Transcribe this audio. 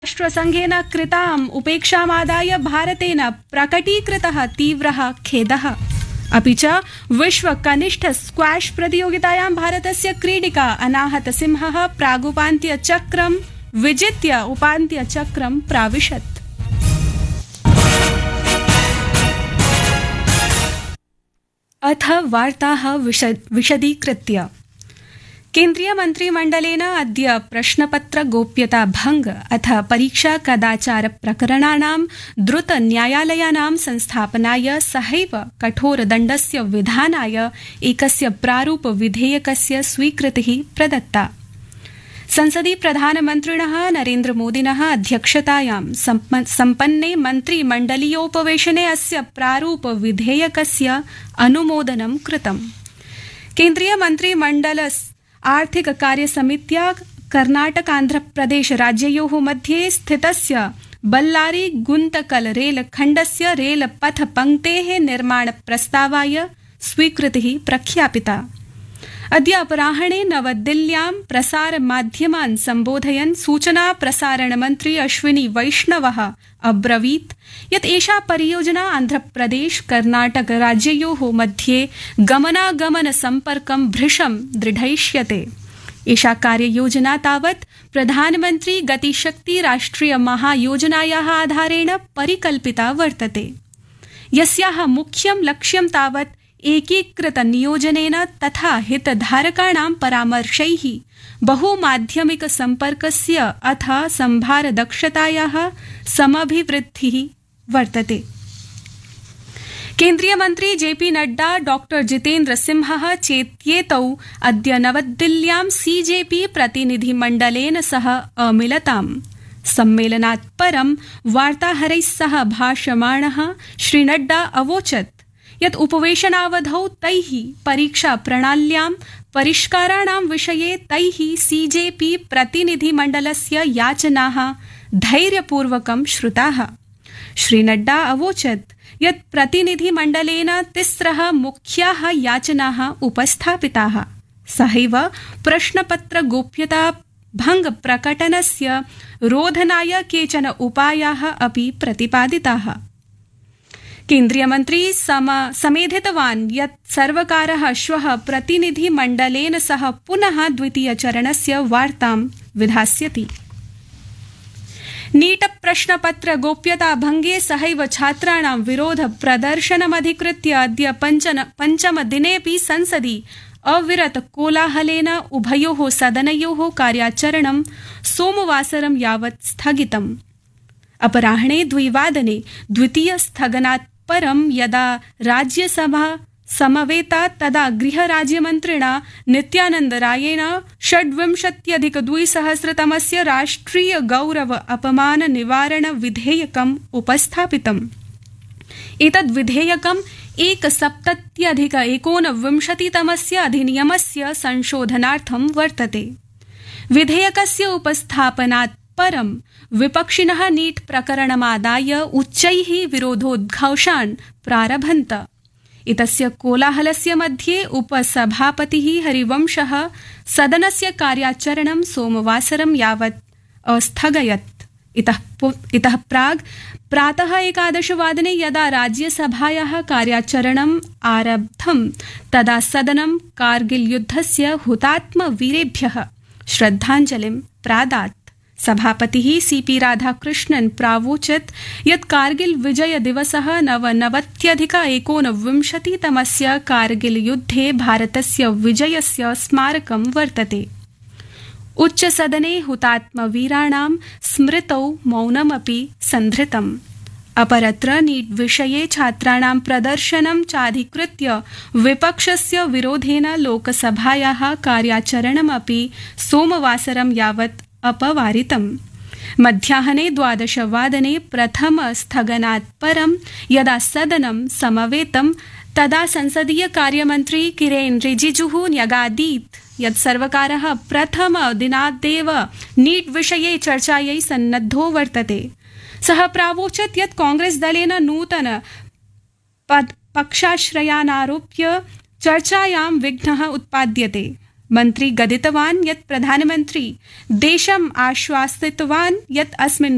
राष्ट्रसङ्घेन कृताम् उपेक्षामादाय भारतेन प्रकटीकृतः तीव्रः खेदः। अपि च विश्वकनिष्ठ स्क्वाश प्रतियोगितायां भारतस्य क्रीडिका अनाहतसिंहः प्रागुपान्त्यचक्रं विजित्य उपान्त्यचक्रं प्राविशत्। अथ वार्ताः विशदीकृत्य। केन्द्रीय मंत्रिमण्डलेन अद्य प्रश्नपत्र गोप्यता भंग अथ परीक्षा कदाचार प्रकरणानां द्रुत न्यायालयानां संस्थापनाय सहैव कठोरदण्डस्य विधानाय एकस्य प्रारूप विधेयकस्य स्वीकृतिः प्रदत्ता। संसदि प्रधानमन्त्रिणः नरेन्द्रमोदिनः अध्यक्षतायां सम्पन्ने मन्त्रिमण्डलीयोपवेशने अस्य प्रारूप विधेयकस्य अनुमोदनं कृतम्। केन्द्रीय मन्त्रिमण्डल आर्थिक कार्यसमित्या कर्नाटकान्ध्रप्रदेश राज्ययोः मध्ये स्थितस्य बल्लारी गुन्तकल रेलखण्डस्य रेलपथ पंक्तेः निर्माण प्रस्तावाय स्वीकृतिः प्रख्यापिता। अद्य अपराह्णे नवदिल्ल्यां प्रसार माध्यमान् सम्बोधयन् सूचना प्रसारण मन्त्री अश्विनी वैष्णवः अब्रवीत् यत् एषा परियोजना आन्ध्रप्रदेश कर्नाटक राज्ययोः मध्ये गमनागमन सम्पर्कं भृशं दृढयिष्यते। एषा कार्ययोजना तावत् प्रधानमन्त्री गतिशक्ति राष्ट्रिय महायोजनायाः आधारेण परिकल्पिता वर्तते, यस्याः मुख्यं लक्ष्यं तावत् एकीकृत नियोजनेन तथा हितधारकाणां परामर्शैः बहुमाध्यमिक सम्पर्कस्य अथ संभारदक्षतायाः समभिवृद्धिः वर्तते। केन्द्रीय मन्त्री जेपी नड्डा डॉ जितेन्द्र सिंहः चेत्येतौ अद्य नवदिल्ल्यां सीजेपी प्रतिनिधिमण्डलेन सह अमिलताम्। सम्मेलनात् परं वार्ताहरैः सह भाषमाणः श्री नड्डा अवोचत् यत् उपवेशनावधौ तैः परीक्षा प्रणाल्यां परिष्काराणां विषये तैः सीजेपी प्रतिनिधिमण्डलस्य याचनाः धैर्यपूर्वकं श्रुताः। श्री नड्डा अवोचत् यत् प्रतिनिधिमण्डलेन तिस्रः मुख्याः याचनाः उपस्थापिताः। सहैव प्रश्नपत्र गोप्यता भंग प्रकटनस्य रोधनाय केचन उपायाः अपि प्रतिपादिताः। केन्द्रीय मन्त्री समेधितवान् यत् सर्वकारः श्वः प्रतिनिधिमण्डलेन सह पुनः द्वितीयचरणस्य वार्तां विधास्यति। नीट प्रश्नपत्र गोप्यता भंगे सहैव छात्राणां विरोध प्रदर्शनमधिकृत्य अद्य पंचम दिनेऽपि संसदि अविरत कोलाहलेन उभयोः सदनयोः कार्याचरणं सोमवासरं यावत् स्थगितम्। अपराह्णे 2:00 द्वितीय स्थगनात् परं यदा राज्यसभा समवेता तदा गृहराज्यमन्त्रिणा नित्यानन्द रायेण 26+200 राष्ट्रिय गौरव अपमान निवारण विधेयकम् उपस्थापितम्। एतद् विधेयकम् 1सप्तत्यधिक-19 अधिनियमस्य संशोधनार्थं वर्तते। विधेयकस्य उपस्थापनात् परं विपक्षिणः नीट प्रकरणमादाय उच्चैः विरोधोद्घोषान् प्रारभन्त। एतस्य कोलाहलस्य मध्ये उपसभापतिः हरिवंशः सदनस्य कार्याचरणं सोमवासरं यावत् अस्थगयत्। इतः प्राग् प्रातः 11:00 यदा राज्यसभायाः कार्याचरणम् आरब्धं तदा सदनं कारगिल युद्धस्य हुतात्मवीरेभ्यः श्रद्धाञ्जलिं प्रादात्। सभापतिः सीपी राधाकृष्णन् प्रावोचत् यत् कारगिल विजय दिवसः 99-19 कारगिल युद्धे भारतस्य विजयस्य स्मारकं वर्तते। उच्चसदने हुतात्मवीराणां स्मृतौ मौनमपि सन्धृतम्। अपरत्र नीट विषये छात्राणां प्रदर्शनं चाधिकृत्य विपक्षस्य विरोधेन लोकसभायाः कार्याचरणमपि सोमवासरं यावत् अपवारितम्। मध्याह्ने 12:00 प्रथम स्थगनात् परं यदा सदनं समवेतं तदा संसदीय कार्यमन्त्री किरेन रिजिजुः न्यगादीत् यत् सर्वकारः प्रथम दिनादेव नीट विषये चर्चायै सन्नद्धो वर्तते। सः प्रावोचत् यत् कांग्रेस दलेन नूतन पक्षाश्रयानारोप्य चर्चायां विघ्नः उत्पाद्यते। मन्त्री गदितवान् यत् प्रधानमन्त्री देशम् आश्वासितवान् यत् अस्मिन्